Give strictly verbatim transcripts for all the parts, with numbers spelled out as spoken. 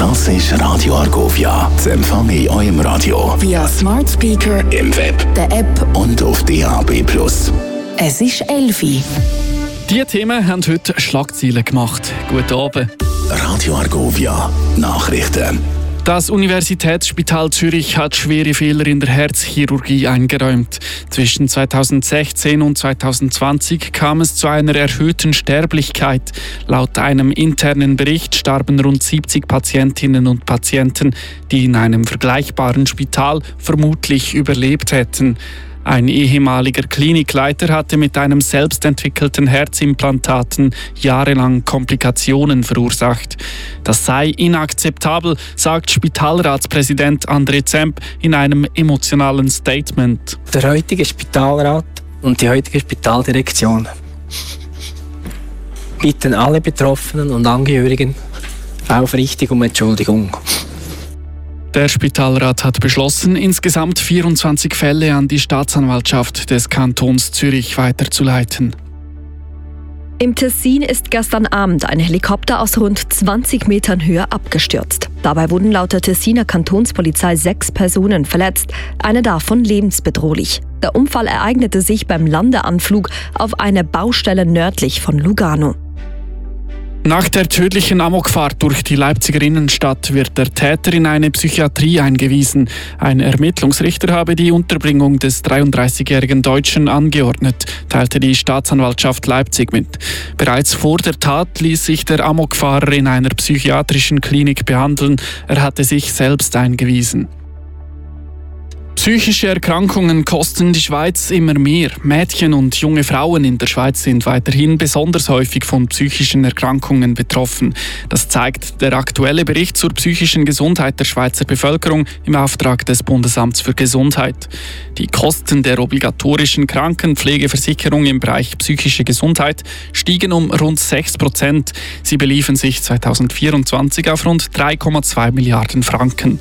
Das ist Radio Argovia. Das Empfang in eurem Radio. Via Smart Speaker, im Web, der App und auf D A B plus. Es ist elf Uhr. Diese Themen haben heute Schlagzeilen gemacht. Guten Abend. Radio Argovia. Nachrichten. Das Universitätsspital Zürich hat schwere Fehler in der Herzchirurgie eingeräumt. Zwischen zweitausendsechzehn und zweitausendzwanzig kam es zu einer erhöhten Sterblichkeit. Laut einem internen Bericht starben rund siebzig Patientinnen und Patienten, die in einem vergleichbaren Spital vermutlich überlebt hätten. Ein ehemaliger Klinikleiter hatte mit einem selbstentwickelten Herzimplantaten jahrelang Komplikationen verursacht. Das sei inakzeptabel, sagt Spitalratspräsident André Zemp in einem emotionalen Statement. Der heutige Spitalrat und die heutige Spitaldirektion bitten alle Betroffenen und Angehörigen aufrichtig um Entschuldigung. Der Spitalrat hat beschlossen, insgesamt vierundzwanzig Fälle an die Staatsanwaltschaft des Kantons Zürich weiterzuleiten. Im Tessin ist gestern Abend ein Helikopter aus rund zwanzig Metern Höhe abgestürzt. Dabei wurden laut der Tessiner Kantonspolizei sechs Personen verletzt, eine davon lebensbedrohlich. Der Unfall ereignete sich beim Landeanflug auf eine Baustelle nördlich von Lugano. Nach der tödlichen Amokfahrt durch die Leipziger Innenstadt wird der Täter in eine Psychiatrie eingewiesen. Ein Ermittlungsrichter habe die Unterbringung des dreiunddreißigjährigen Deutschen angeordnet, teilte die Staatsanwaltschaft Leipzig mit. Bereits vor der Tat ließ sich der Amokfahrer in einer psychiatrischen Klinik behandeln. Er hatte sich selbst eingewiesen. Psychische Erkrankungen kosten die Schweiz immer mehr. Mädchen und junge Frauen in der Schweiz sind weiterhin besonders häufig von psychischen Erkrankungen betroffen. Das zeigt der aktuelle Bericht zur psychischen Gesundheit der Schweizer Bevölkerung im Auftrag des Bundesamts für Gesundheit. Die Kosten der obligatorischen Krankenpflegeversicherung im Bereich psychische Gesundheit stiegen um rund sechs Prozent. Sie beliefen sich zweitausendvierundzwanzig auf rund drei Komma zwei Milliarden Franken.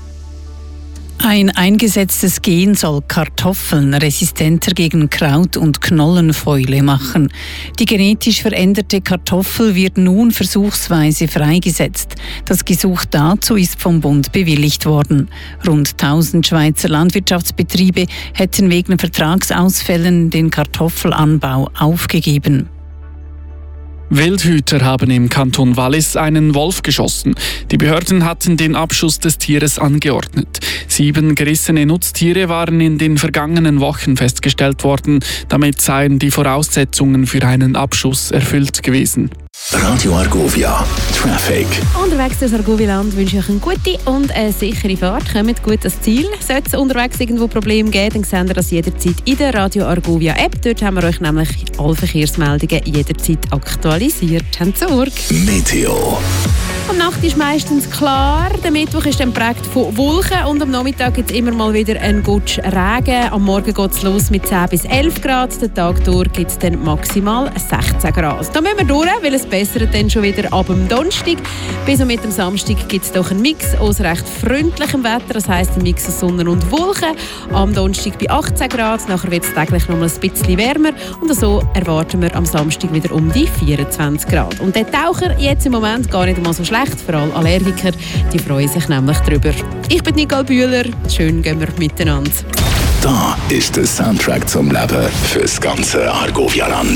Ein eingesetztes Gen soll Kartoffeln resistenter gegen Kraut- und Knollenfäule machen. Die genetisch veränderte Kartoffel wird nun versuchsweise freigesetzt. Das Gesuch dazu ist vom Bund bewilligt worden. Rund tausend Schweizer Landwirtschaftsbetriebe hätten wegen Vertragsausfällen den Kartoffelanbau aufgegeben. Wildhüter haben im Kanton Wallis einen Wolf geschossen. Die Behörden hatten den Abschuss des Tieres angeordnet. Sieben gerissene Nutztiere waren in den vergangenen Wochen festgestellt worden. Damit seien die Voraussetzungen für einen Abschuss erfüllt gewesen. Radio Argovia. Traffic. Unterwegs durch Argovia-Land wünsche ich euch eine gute und eine sichere Fahrt. Kommt gut ans Ziel. Sollte es unterwegs irgendwo Probleme geben, dann seht ihr das jederzeit in der Radio Argovia-App. Dort haben wir euch nämlich alle Verkehrsmeldungen jederzeit aktualisiert. Habt Sorge. Meteo. Am Nacht ist meistens klar, der Mittwoch ist dann geprägt von Wolken und am Nachmittag gibt es immer mal wieder einen Gutsch Regen. Am Morgen geht es los mit zehn bis elf Grad, den Tag durch gibt es dann maximal sechzehn Grad. Da müssen wir durch, weil es bessert dann schon wieder ab dem Donnerstag. Bis und mit dem Samstag gibt es doch einen Mix aus recht freundlichem Wetter, das heisst ein Mix aus Sonne und Wolken. Am Donnerstag bei achtzehn Grad, nachher wird es täglich noch mal ein bisschen wärmer und so erwarten wir am Samstag wieder um die vierundzwanzig Grad. Und der Taucher jetzt im Moment gar nicht mal so schlecht. Für alle Allergiker, die freuen sich nämlich drüber. Ich bin Nicole Bühler, schön gehen wir miteinander. Da ist der Soundtrack zum Leben fürs ganze Argovia-Land.